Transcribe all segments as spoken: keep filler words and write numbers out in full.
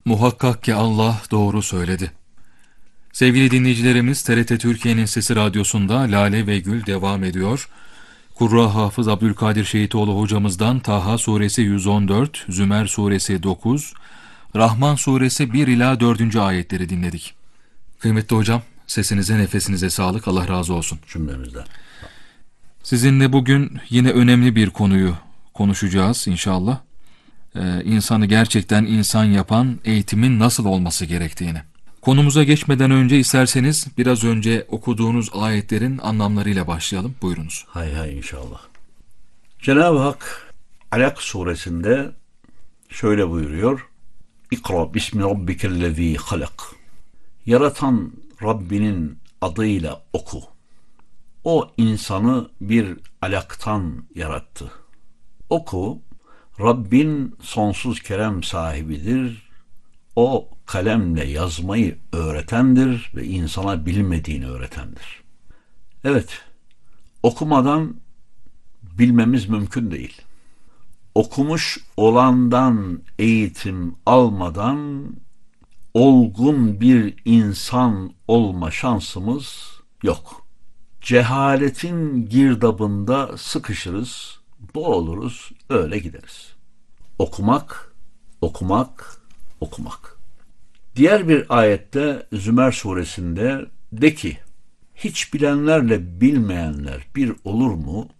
Muhakkak ki Allah doğru söyledi. Sevgili dinleyicilerimiz, T R T Türkiye'nin Sesi Radyosu'nda Lale ve Gül devam ediyor. Kurra Hafız Abdülkadir Şehitoğlu hocamızdan Taha suresi yüz on dört, Zümer suresi dokuz, Rahman suresi bir ila dördüncü ayetleri dinledik. Kıymetli hocam, sesinize nefesinize sağlık, Allah razı olsun. Cümlemizden. Sizinle bugün yine önemli bir konuyu konuşacağız inşallah. Ee, insanı gerçekten insan yapan eğitimin nasıl olması gerektiğini. Konumuza geçmeden önce isterseniz biraz önce okuduğunuz ayetlerin anlamlarıyla başlayalım. Buyurunuz. Hay hay inşallah. Cenab-ı Hak Alak suresinde şöyle buyuruyor. İkra bismi rabbikellezî halak. Yaratan Rabbinin adıyla oku. O insanı bir alaktan yarattı. Oku, Rabbin sonsuz kerem sahibidir. O kalemle yazmayı öğretendir ve insana bilmediğini öğretendir. Evet, okumadan bilmemiz mümkün değil. Okumuş olandan eğitim almadan olgun bir insan olma şansımız yok. Cehaletin girdabında sıkışırız, boğuluruz, öyle gideriz. Okumak, okumak, okumak. Diğer bir ayette Zümer suresinde de ki, hiç bilenlerle bilmeyenler bir olur mu?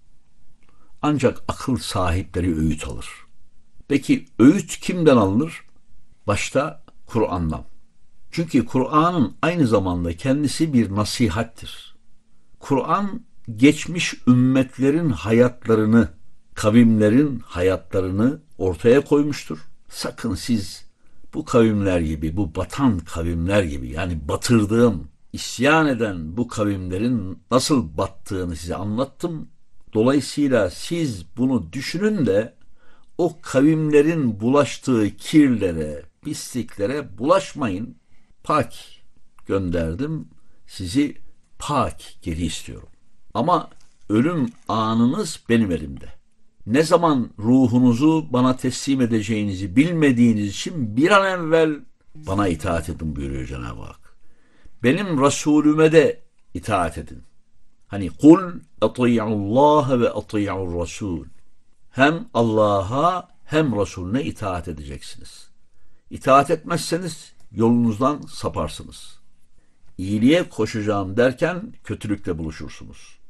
Ancak akıl sahipleri öğüt alır. Peki öğüt kimden alınır? Başta Kur'an'dan. Çünkü Kur'an'ın aynı zamanda kendisi bir nasihattir. Kur'an geçmiş ümmetlerin hayatlarını, kavimlerin hayatlarını ortaya koymuştur. Sakın siz bu kavimler gibi, bu batan kavimler gibi, yani batırdığım, isyan eden bu kavimlerin nasıl battığını size anlattım. Dolayısıyla siz bunu düşünün de o kavimlerin bulaştığı kirlere, pisliklere bulaşmayın. Pak gönderdim, sizi pak geri istiyorum. Ama ölüm anınız benim elimde. Ne zaman ruhunuzu bana teslim edeceğinizi bilmediğiniz için bir an evvel bana itaat edin buyuruyor Cenab-ı Hak. Benim Resulüme de itaat edin. Hani kul ati'ullaha ve ati'ur Resul. Hem Allah'a hem Resulüne itaat edeceksiniz. İtaat etmezseniz yolunuzdan saparsınız. İyiliğe koşacağım derken kötülükle buluşursunuz.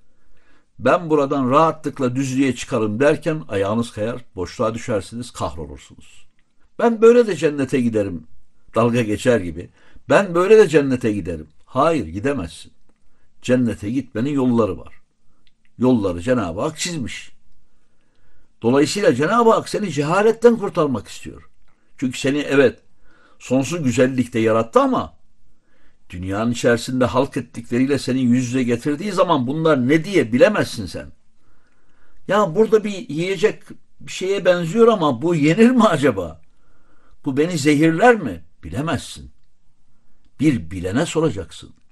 Ben buradan rahatlıkla düzlüğe çıkarım derken ayağınız kayar, boşluğa düşersiniz, kahrolursunuz. Ben böyle de cennete giderim, dalga geçer gibi. Ben böyle de cennete giderim. Hayır, gidemezsin. Cennete gitmenin yolları var. Yolları Cenab-ı Hak çizmiş. Dolayısıyla Cenab-ı Hak seni cehaletten kurtarmak istiyor. Çünkü seni evet sonsuz güzellikte yarattı ama dünyanın içerisinde halk ettikleriyle seni yüz yüze getirdiği zaman bunlar ne diye bilemezsin sen. Ya burada bir yiyecek bir şeye benziyor ama bu yenir mi acaba? Bu beni zehirler mi? Bilemezsin. Bir bilene soracaksın.